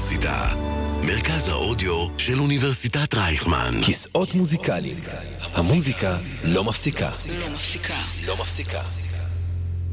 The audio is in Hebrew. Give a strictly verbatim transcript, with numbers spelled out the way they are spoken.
האוניברסיטה. מרכז האודיו של אוניברסיטת רייכמן. כיסאות מוזיקליים. המוזיקה לא מפסיקה. לא מפסיקה. לא מפסיקה.